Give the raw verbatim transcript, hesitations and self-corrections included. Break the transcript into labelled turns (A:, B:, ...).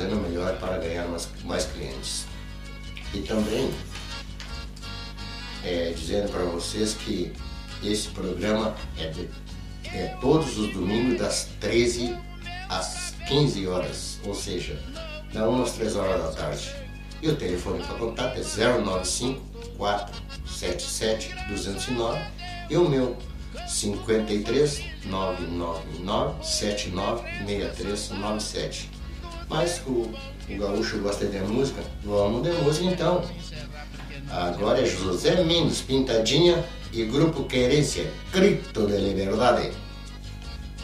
A: fazendo o melhor para ganhar mais, mais clientes. E também é, dizendo para vocês que esse programa é, de, é todos os domingos das treze às quinze horas, ou seja, da uma às três horas da tarde. E o telefone para contato é zero nove cinco, quatro sete sete, dois zero nove e o meu cinquenta e três, nove nove nove, sete nove seis três nove sete. Mas o, o gaúcho gosta de música, vamos de música então. Agora é José Mendes, Pintadinha e Grupo Querência, Grito de Liberdade.